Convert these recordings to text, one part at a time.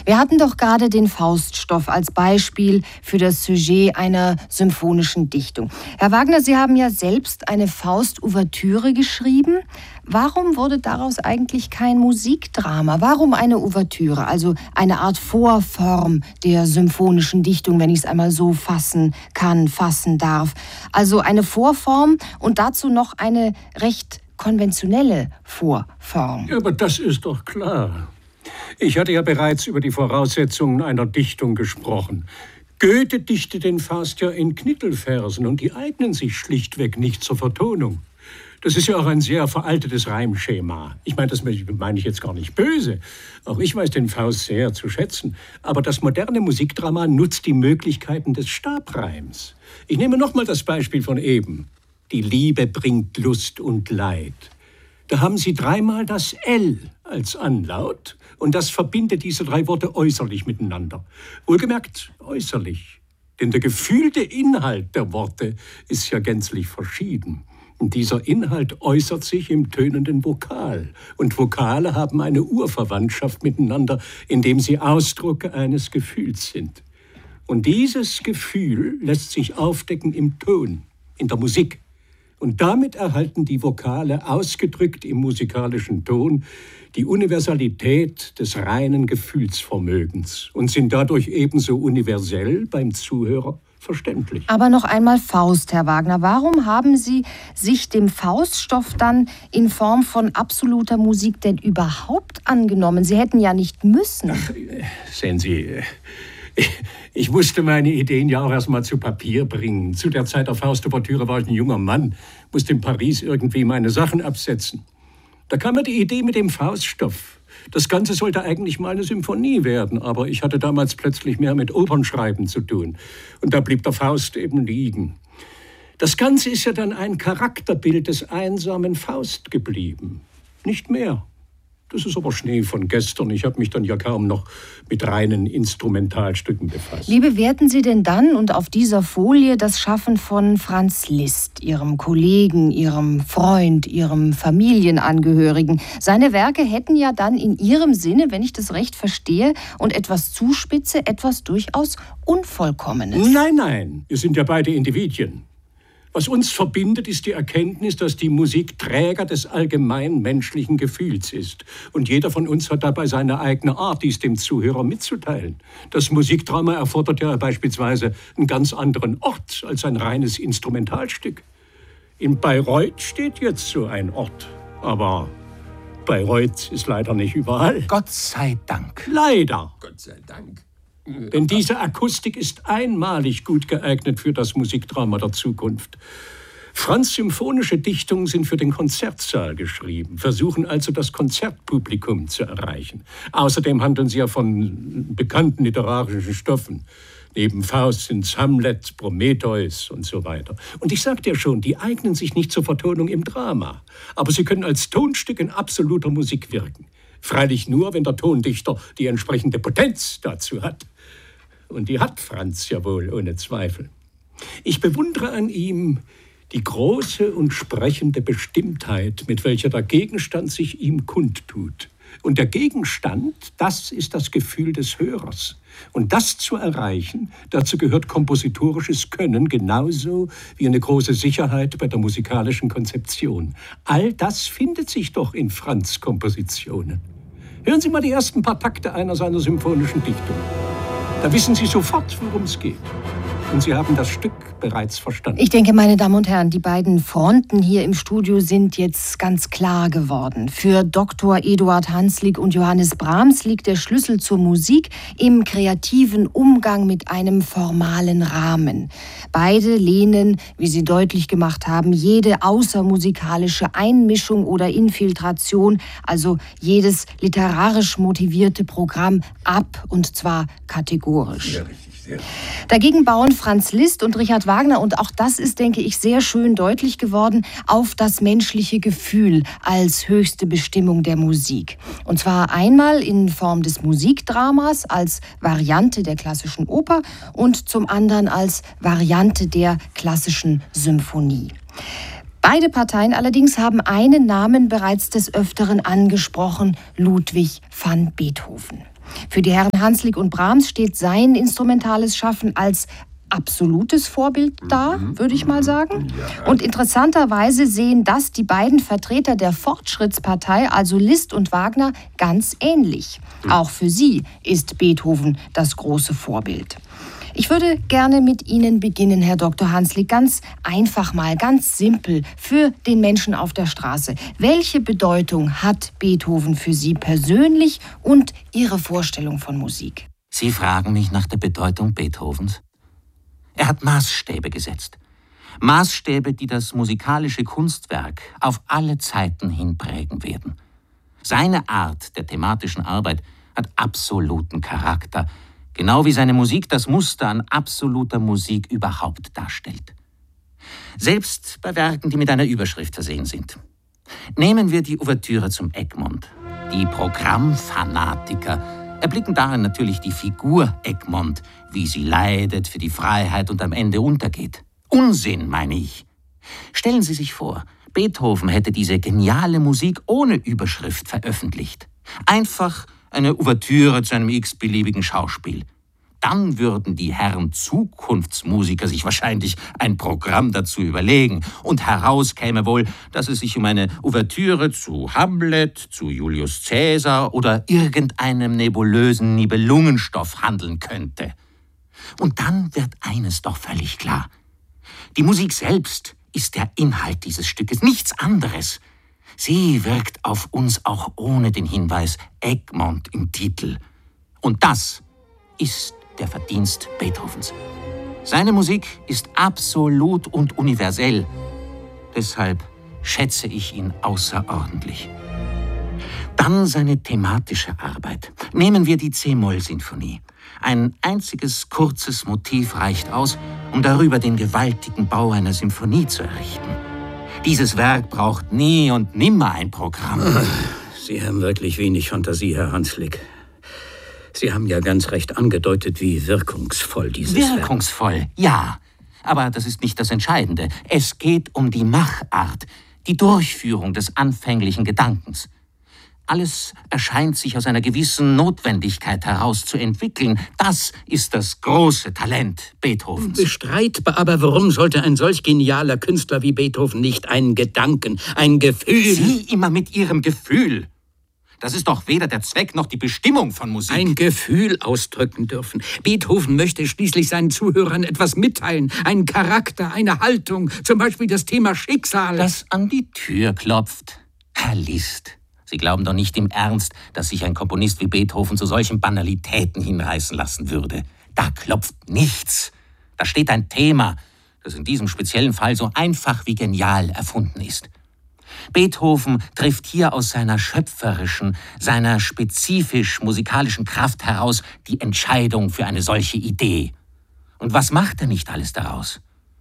Wir hatten doch gerade den Fauststoff als Beispiel für das Sujet einer symphonischen Dichtung. Herr Wagner, Sie haben ja selbst eine Faust-Ouvertüre geschrieben. Warum wurde daraus eigentlich kein Musikdrama? Warum eine Ouvertüre, also eine Art Vorform der symphonischen Dichtung, wenn ich es einmal so fassen darf? Also eine Vorform und dazu noch eine recht konventionelle Vorform. Ja, aber das ist doch klar. Ich hatte ja bereits über die Voraussetzungen einer Dichtung gesprochen. Goethe dichtet den Faust ja in Knittelversen und die eignen sich schlichtweg nicht zur Vertonung. Das ist ja auch ein sehr veraltetes Reimschema. Ich meine, das meine ich jetzt gar nicht böse. Auch ich weiß den Faust sehr zu schätzen. Aber das moderne Musikdrama nutzt die Möglichkeiten des Stabreims. Ich nehme nochmal das Beispiel von eben. Die Liebe bringt Lust und Leid. Da haben Sie dreimal das L als Anlaut und das verbindet diese drei Worte äußerlich miteinander. Wohlgemerkt äußerlich, denn der gefühlte Inhalt der Worte ist ja gänzlich verschieden. Und dieser Inhalt äußert sich im tönenden Vokal. Und Vokale haben eine Urverwandtschaft miteinander, indem sie Ausdrucke eines Gefühls sind. Und dieses Gefühl lässt sich aufdecken im Ton, in der Musik. Und damit erhalten die Vokale, ausgedrückt im musikalischen Ton, die Universalität des reinen Gefühlsvermögens und sind dadurch ebenso universell beim Zuhörer verständlich. Aber noch einmal Faust, Herr Wagner. Warum haben Sie sich dem Fauststoff dann in Form von absoluter Musik denn überhaupt angenommen? Sie hätten ja nicht müssen. Ach, sehen Sie, ich musste meine Ideen ja auch erst mal zu Papier bringen. Zu der Zeit der Faust-Ouvertüre war ich ein junger Mann, musste in Paris irgendwie meine Sachen absetzen. Da kam mir die Idee mit dem Fauststoff. Das Ganze sollte eigentlich mal eine Symphonie werden, aber ich hatte damals plötzlich mehr mit Opernschreiben zu tun. Und da blieb der Faust eben liegen. Das Ganze ist ja dann ein Charakterbild des einsamen Faust geblieben. Nicht mehr. Das ist aber Schnee von gestern. Ich habe mich dann ja kaum noch mit reinen Instrumentalstücken befasst. Wie bewerten Sie denn dann und auf dieser Folie das Schaffen von Franz Liszt, Ihrem Kollegen, Ihrem Freund, Ihrem Familienangehörigen? Seine Werke hätten ja dann in Ihrem Sinne, wenn ich das recht verstehe und etwas zuspitze, etwas durchaus Unvollkommenes. Nein, wir sind ja beide Individuen. Was uns verbindet, ist die Erkenntnis, dass die Musik Träger des allgemeinen menschlichen Gefühls ist. Und jeder von uns hat dabei seine eigene Art, dies dem Zuhörer mitzuteilen. Das Musikdrama erfordert ja beispielsweise einen ganz anderen Ort als ein reines Instrumentalstück. In Bayreuth steht jetzt so ein Ort. Aber Bayreuth ist leider nicht überall. Gott sei Dank. Leider. Gott sei Dank. Denn diese Akustik ist einmalig gut geeignet für das Musikdrama der Zukunft. Franz' symphonische Dichtungen sind für den Konzertsaal geschrieben, versuchen also das Konzertpublikum zu erreichen. Außerdem handeln sie ja von bekannten literarischen Stoffen. Neben Faust sind Hamlet, Prometheus und so weiter. Und ich sagte ja schon, die eignen sich nicht zur Vertonung im Drama. Aber sie können als Tonstück in absoluter Musik wirken. Freilich nur, wenn der Tondichter die entsprechende Potenz dazu hat. Und die hat Franz ja wohl, ohne Zweifel. Ich bewundere an ihm die große und sprechende Bestimmtheit, mit welcher der Gegenstand sich ihm kundtut. Und der Gegenstand, das ist das Gefühl des Hörers. Und das zu erreichen, dazu gehört kompositorisches Können, genauso wie eine große Sicherheit bei der musikalischen Konzeption. All das findet sich doch in Franz' Kompositionen. Hören Sie mal die ersten paar Takte einer seiner symphonischen Dichtungen. Da wissen Sie sofort, worum es geht. Und Sie haben das Stück bereits verstanden. Ich denke, meine Damen und Herren, die beiden Fronten hier im Studio sind jetzt ganz klar geworden. Für Dr. Eduard Hanslick und Johannes Brahms liegt der Schlüssel zur Musik im kreativen Umgang mit einem formalen Rahmen. Beide lehnen, wie Sie deutlich gemacht haben, jede außermusikalische Einmischung oder Infiltration, also jedes literarisch motivierte Programm ab, und zwar kategorisch. Ja, richtig. Dagegen bauen Franz Liszt und Richard Wagner, und auch das ist, denke ich, sehr schön deutlich geworden, auf das menschliche Gefühl als höchste Bestimmung der Musik. Und zwar einmal in Form des Musikdramas als Variante der klassischen Oper und zum anderen als Variante der klassischen Symphonie. Beide Parteien allerdings haben einen Namen bereits des Öfteren angesprochen: Ludwig van Beethoven. Für die Herren Hanslick und Brahms steht sein instrumentales Schaffen als absolutes Vorbild da, würde ich mal sagen. Ja. Und interessanterweise sehen das die beiden Vertreter der Fortschrittspartei, also Liszt und Wagner, ganz ähnlich. Auch für sie ist Beethoven das große Vorbild. Ich würde gerne mit Ihnen beginnen, Herr Dr. Hanslick, ganz einfach mal, ganz simpel, für den Menschen auf der Straße. Welche Bedeutung hat Beethoven für Sie persönlich und Ihre Vorstellung von Musik? Sie fragen mich nach der Bedeutung Beethovens? Er hat Maßstäbe gesetzt. Maßstäbe, die das musikalische Kunstwerk auf alle Zeiten hin prägen werden. Seine Art der thematischen Arbeit hat absoluten Charakter, genau wie seine Musik das Muster an absoluter Musik überhaupt darstellt. Selbst bei Werken, die mit einer Überschrift versehen sind. Nehmen wir die Ouvertüre zum Egmont. Die Programmfanatiker erblicken darin natürlich die Figur Egmont, wie sie leidet für die Freiheit und am Ende untergeht. Unsinn, meine ich. Stellen Sie sich vor, Beethoven hätte diese geniale Musik ohne Überschrift veröffentlicht. Einfach eine Ouvertüre zu einem x-beliebigen Schauspiel. Dann würden die Herren Zukunftsmusiker sich wahrscheinlich ein Programm dazu überlegen. Und heraus käme wohl, dass es sich um eine Ouvertüre zu Hamlet, zu Julius Caesar oder irgendeinem nebulösen Nibelungenstoff handeln könnte. Und dann wird eines doch völlig klar. Die Musik selbst ist der Inhalt dieses Stückes, nichts anderes. Sie wirkt auf uns auch ohne den Hinweis Egmont im Titel. Und das ist der Verdienst Beethovens. Seine Musik ist absolut und universell. Deshalb schätze ich ihn außerordentlich. Dann seine thematische Arbeit. Nehmen wir die C-Moll-Sinfonie. Ein einziges kurzes Motiv reicht aus, um darüber den gewaltigen Bau einer Symphonie zu errichten. Dieses Werk braucht nie und nimmer ein Programm. Sie haben wirklich wenig Fantasie, Herr Hanslick. Sie haben ja ganz recht angedeutet, wie wirkungsvoll dieses Werk ist. Wirkungsvoll, ja. Aber das ist nicht das Entscheidende. Es geht um die Machart, die Durchführung des anfänglichen Gedankens. Alles erscheint sich aus einer gewissen Notwendigkeit heraus zu entwickeln. Das ist das große Talent Beethovens. Bestreitbar, aber warum sollte ein solch genialer Künstler wie Beethoven nicht einen Gedanken, ein Gefühl... Sie immer mit Ihrem Gefühl. Das ist doch weder der Zweck noch die Bestimmung von Musik. Ein Gefühl ausdrücken dürfen. Beethoven möchte schließlich seinen Zuhörern etwas mitteilen. Einen Charakter, eine Haltung, zum Beispiel das Thema Schicksal. Das an die Tür klopft. Herr Liszt, Sie glauben doch nicht im Ernst, dass sich ein Komponist wie Beethoven zu solchen Banalitäten hinreißen lassen würde. Da klopft nichts. Da steht ein Thema, das in diesem speziellen Fall so einfach wie genial erfunden ist. Beethoven trifft hier aus seiner schöpferischen, seiner spezifisch-musikalischen Kraft heraus die Entscheidung für eine solche Idee. Und was macht er nicht alles daraus?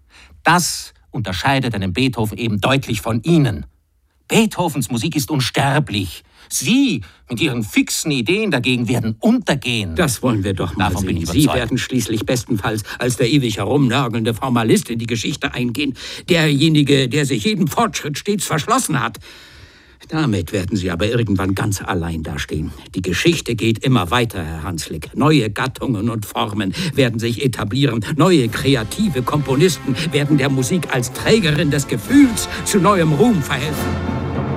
Das unterscheidet einen Beethoven eben deutlich von Ihnen. Beethovens Musik ist unsterblich. Sie mit Ihren fixen Ideen dagegen werden untergehen. Das wollen wir doch mal Davon bin ich sehen. Sie überzeugt. werden schließlich bestenfalls als der ewig herumnörgelnde Formalist in die Geschichte eingehen. Derjenige, der sich jedem Fortschritt stets verschlossen hat. Damit werden Sie aber irgendwann ganz allein dastehen. Die Geschichte geht immer weiter, Herr Hanslick. Neue Gattungen und Formen werden sich etablieren. Neue kreative Komponisten werden der Musik als Trägerin des Gefühls zu neuem Ruhm verhelfen.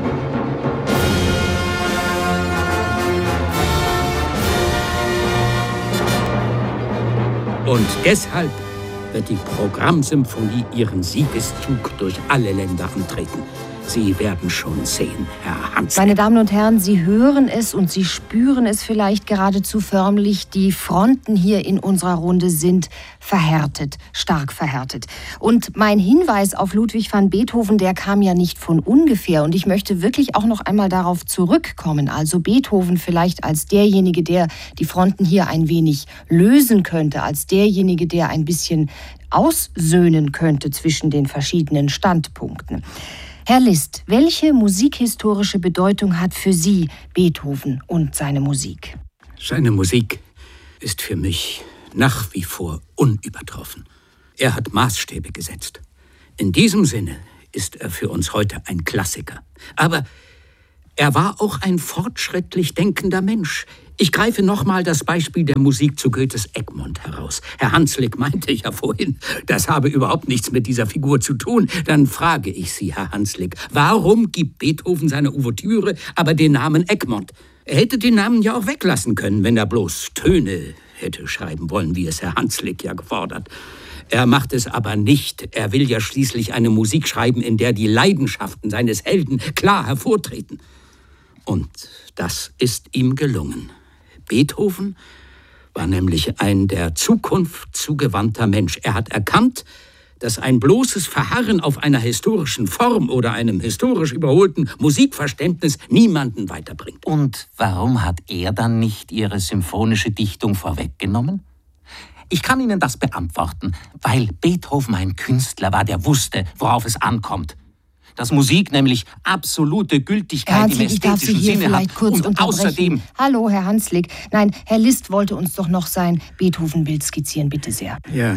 Und deshalb wird die Programmsymphonie ihren Siegeszug durch alle Länder antreten. Sie werden schon sehen, Herr Hanslick. Meine Damen und Herren, Sie hören es und Sie spüren es vielleicht geradezu förmlich. Die Fronten hier in unserer Runde sind verhärtet, stark verhärtet. Und mein Hinweis auf Ludwig van Beethoven, der kam ja nicht von ungefähr. Und ich möchte wirklich auch noch einmal darauf zurückkommen. Also Beethoven vielleicht als derjenige, der die Fronten hier ein wenig lösen könnte, als derjenige, der ein bisschen aussöhnen könnte zwischen den verschiedenen Standpunkten. Herr Liszt, welche musikhistorische Bedeutung hat für Sie Beethoven und seine Musik? Seine Musik ist für mich nach wie vor unübertroffen. Er hat Maßstäbe gesetzt. In diesem Sinne ist er für uns heute ein Klassiker. Aber er war auch ein fortschrittlich denkender Mensch. Ich greife nochmal das Beispiel der Musik zu Goethes Egmont heraus. Herr Hanslick meinte ja vorhin, das habe überhaupt nichts mit dieser Figur zu tun. Dann frage ich Sie, Herr Hanslick, warum gibt Beethoven seiner Ouvertüre aber den Namen Egmont? Er hätte den Namen ja auch weglassen können, wenn er bloß Töne hätte schreiben wollen, wie es Herr Hanslick ja gefordert. Er macht es aber nicht. Er will ja schließlich eine Musik schreiben, in der die Leidenschaften seines Helden klar hervortreten. Und das ist ihm gelungen. Beethoven war nämlich ein der Zukunft zugewandter Mensch. Er hat erkannt, dass ein bloßes Verharren auf einer historischen Form oder einem historisch überholten Musikverständnis niemanden weiterbringt. Und warum hat er dann nicht Ihre symphonische Dichtung vorweggenommen? Ich kann Ihnen das beantworten, weil Beethoven ein Künstler war, der wusste, worauf es ankommt. Dass Musik nämlich absolute Gültigkeit im ästhetischen Sinne hat. Und außerdem... Hallo, Herr Hanslick. Nein, Herr Liszt wollte uns doch noch sein Beethoven-Bild skizzieren, bitte sehr. Ja.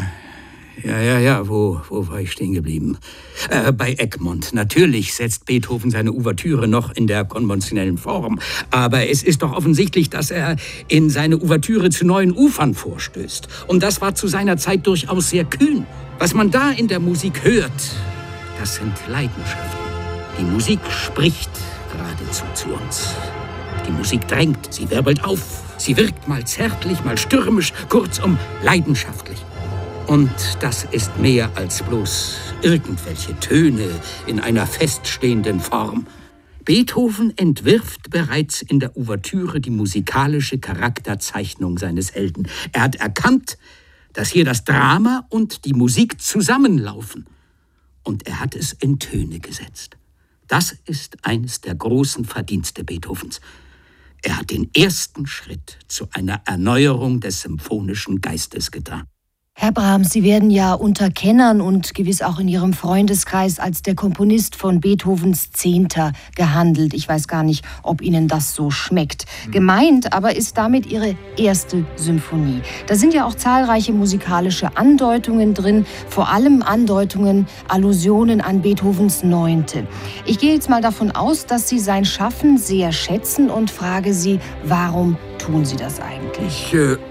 Wo war ich stehen geblieben? Bei Egmont. Natürlich setzt Beethoven seine Ouvertüre noch in der konventionellen Form. Aber es ist doch offensichtlich, dass er in seine Ouvertüre zu neuen Ufern vorstößt. Und das war zu seiner Zeit durchaus sehr kühn. Was man da in der Musik hört, das sind Leidenschaften. Die Musik spricht geradezu zu uns. Die Musik drängt, sie wirbelt auf. Sie wirkt mal zärtlich, mal stürmisch, kurzum leidenschaftlich. Und das ist mehr als bloß irgendwelche Töne in einer feststehenden Form. Beethoven entwirft bereits in der Ouvertüre die musikalische Charakterzeichnung seines Helden. Er hat erkannt, dass hier das Drama und die Musik zusammenlaufen. Und er hat es in Töne gesetzt. Das ist eines der großen Verdienste Beethovens. Er hat den ersten Schritt zu einer Erneuerung des symphonischen Geistes getan. Herr Brahms, Sie werden ja unter Kennern und gewiss auch in Ihrem Freundeskreis als der Komponist von Beethovens Zehnter gehandelt. Ich weiß gar nicht, ob Ihnen das so schmeckt. Gemeint aber ist damit Ihre erste Symphonie. Da sind ja auch zahlreiche musikalische Andeutungen drin, vor allem Andeutungen, Allusionen an Beethovens Neunte. Ich gehe jetzt mal davon aus, dass Sie sein Schaffen sehr schätzen und frage Sie, warum tun Sie das eigentlich?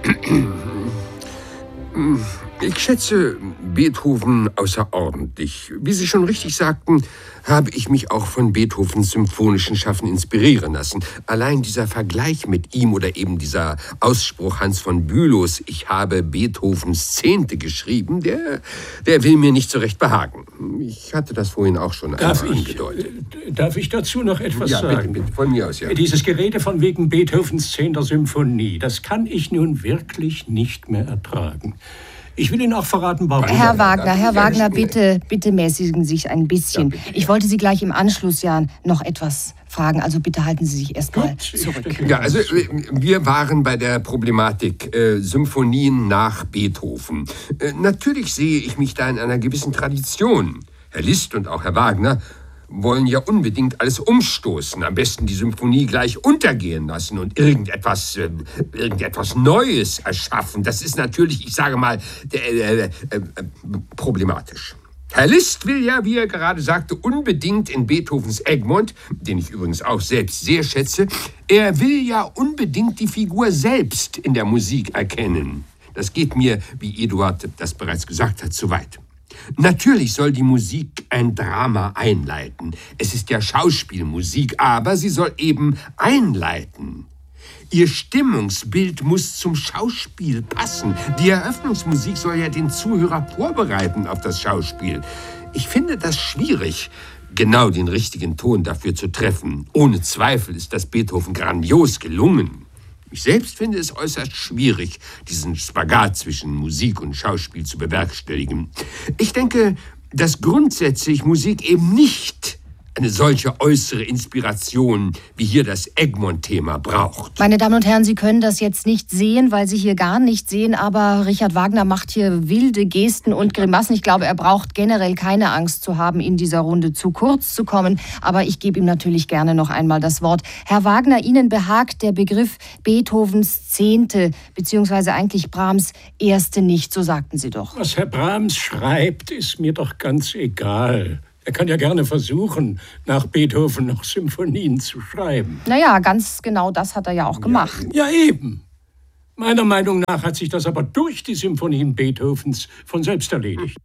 Ich schätze Beethoven außerordentlich. Wie Sie schon richtig sagten, habe ich mich auch von Beethovens symphonischen Schaffen inspirieren lassen. Allein dieser Vergleich mit ihm oder eben dieser Ausspruch Hans von Bülows, ich habe Beethovens Zehnte geschrieben, der will mir nicht so recht behagen. Ich hatte das vorhin auch schon einmal angedeutet. Darf ich dazu noch etwas sagen? Bitte, von mir aus, ja. Dieses Gerede von wegen Beethovens 10. Symphonie, das kann ich nun wirklich nicht mehr ertragen. Ich will Ihnen auch verraten, warum. Herr Wagner, bitte mäßigen Sie sich ein bisschen. Ich wollte Sie gleich im Anschluss ja noch etwas fragen, also bitte halten Sie sich erst mal zurück. Ja, also wir waren bei der Problematik Symphonien nach Beethoven. Natürlich sehe ich mich da in einer gewissen Tradition. Herr Liszt und auch Herr Wagner wollen ja unbedingt alles umstoßen, am besten die Symphonie gleich untergehen lassen und irgendetwas Neues erschaffen. Das ist natürlich, ich sage mal, problematisch. Herr Liszt will ja, wie er gerade sagte, unbedingt in Beethovens Egmont, den ich übrigens auch selbst sehr schätze, er will ja unbedingt die Figur selbst in der Musik erkennen. Das geht mir, wie Eduard das bereits gesagt hat, zu weit. Natürlich soll die Musik ein Drama einleiten. Es ist ja Schauspielmusik, aber sie soll eben einleiten. Ihr Stimmungsbild muss zum Schauspiel passen. Die Eröffnungsmusik soll ja den Zuhörer vorbereiten auf das Schauspiel. Ich finde das schwierig, genau den richtigen Ton dafür zu treffen. Ohne Zweifel ist das Beethoven grandios gelungen. Ich selbst finde es äußerst schwierig, diesen Spagat zwischen Musik und Schauspiel zu bewerkstelligen. Ich denke, dass grundsätzlich Musik eben nicht eine solche äußere Inspiration, wie hier das Egmont-Thema braucht. Meine Damen und Herren, Sie können das jetzt nicht sehen, weil Sie hier gar nicht sehen, aber Richard Wagner macht hier wilde Gesten und Grimassen. Ich glaube, er braucht generell keine Angst zu haben, in dieser Runde zu kurz zu kommen. Aber ich gebe ihm natürlich gerne noch einmal das Wort. Herr Wagner, Ihnen behagt der Begriff Beethovens Zehnte, beziehungsweise eigentlich Brahms Erste nicht, so sagten Sie doch. Was Herr Brahms schreibt, ist mir doch ganz egal. Er kann ja gerne versuchen, nach Beethoven noch Symphonien zu schreiben. Naja, ganz genau das hat er ja auch gemacht. Ja, eben. Meiner Meinung nach hat sich das aber durch die Symphonien Beethovens von selbst erledigt.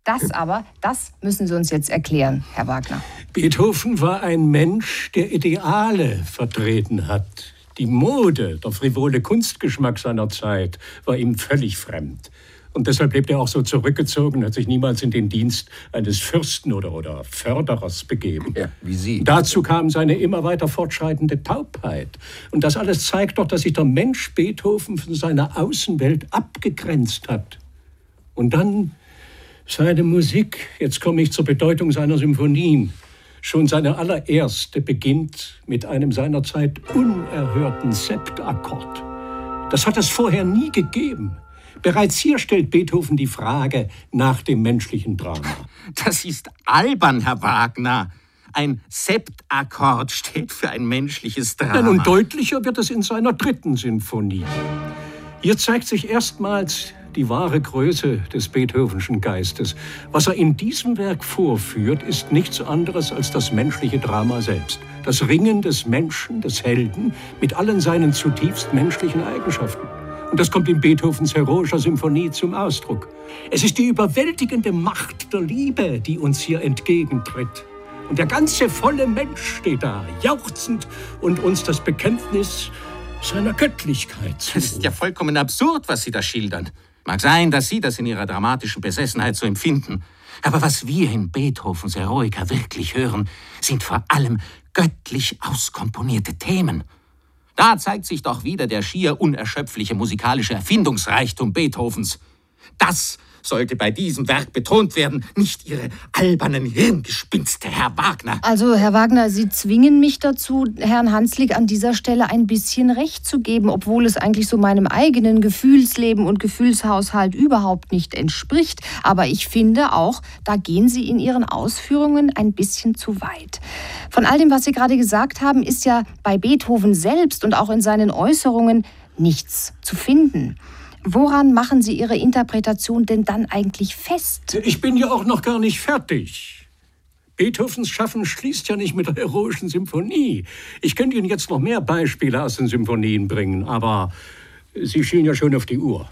Das müssen Sie uns jetzt erklären, Herr Wagner. Beethoven war ein Mensch, der Ideale vertreten hat. Die Mode, der frivole Kunstgeschmack seiner Zeit war ihm völlig fremd. Und deshalb lebt er auch so zurückgezogen, hat sich niemals in den Dienst eines Fürsten oder Förderers begeben. Ja, wie Sie. Dazu kam seine immer weiter fortschreitende Taubheit. Und das alles zeigt doch, dass sich der Mensch Beethoven von seiner Außenwelt abgegrenzt hat. Und dann seine Musik. Jetzt komme ich zur Bedeutung seiner Symphonien. Schon seine allererste beginnt mit einem seinerzeit unerhörten Septakkord. Das hat es vorher nie gegeben. Bereits hier stellt Beethoven die Frage nach dem menschlichen Drama. Das ist albern, Herr Wagner. Ein Septakkord steht für ein menschliches Drama. Ja, nun deutlicher wird es in seiner 3. Sinfonie. Hier zeigt sich erstmals die wahre Größe des Beethovenschen Geistes. Was er in diesem Werk vorführt, ist nichts anderes als das menschliche Drama selbst. Das Ringen des Menschen, des Helden, mit allen seinen zutiefst menschlichen Eigenschaften. Und das kommt in Beethovens heroischer Symphonie zum Ausdruck. Es ist die überwältigende Macht der Liebe, die uns hier entgegentritt. Und der ganze volle Mensch steht da, jauchzend und uns das Bekenntnis seiner Göttlichkeit zu. Das ist ja vollkommen absurd, was Sie da schildern. Mag sein, dass Sie das in Ihrer dramatischen Besessenheit so empfinden. Aber was wir in Beethovens Eroica wirklich hören, sind vor allem göttlich auskomponierte Themen. Da zeigt sich doch wieder der schier unerschöpfliche musikalische Erfindungsreichtum Beethovens. Das sollte bei diesem Werk betont werden, nicht Ihre albernen Hirngespinste, Herr Wagner. Also, Herr Wagner, Sie zwingen mich dazu, Herrn Hanslick an dieser Stelle ein bisschen Recht zu geben, obwohl es eigentlich so meinem eigenen Gefühlsleben und Gefühlshaushalt überhaupt nicht entspricht. Aber ich finde auch, da gehen Sie in Ihren Ausführungen ein bisschen zu weit. Von all dem, was Sie gerade gesagt haben, ist ja bei Beethoven selbst und auch in seinen Äußerungen nichts zu finden. Woran machen Sie Ihre Interpretation denn dann eigentlich fest? Ich bin ja auch noch gar nicht fertig. Beethovens Schaffen schließt ja nicht mit der heroischen Symphonie. Ich könnte Ihnen jetzt noch mehr Beispiele aus den Symphonien bringen, aber Sie schielen ja schon auf die Uhr.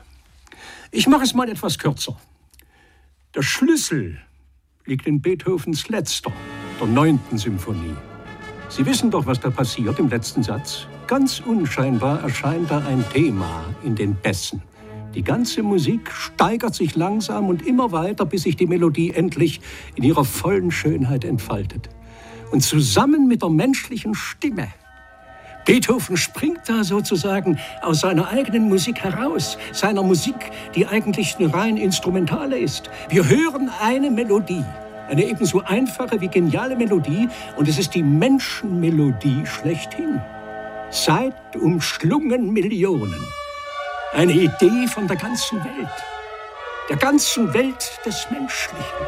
Ich mache es mal etwas kürzer. Der Schlüssel liegt in Beethovens letzter, der 9. Symphonie. Sie wissen doch, was da passiert im letzten Satz. Ganz unscheinbar erscheint da ein Thema in den Bässen. Die ganze Musik steigert sich langsam und immer weiter, bis sich die Melodie endlich in ihrer vollen Schönheit entfaltet. Und zusammen mit der menschlichen Stimme. Beethoven springt da sozusagen aus seiner eigenen Musik heraus. Seiner Musik, die eigentlich eine rein instrumentale ist. Wir hören eine Melodie. Eine ebenso einfache wie geniale Melodie. Und es ist die Menschenmelodie schlechthin. Seit umschlungen Millionen. Eine Idee von der ganzen Welt. Der ganzen Welt des Menschlichen.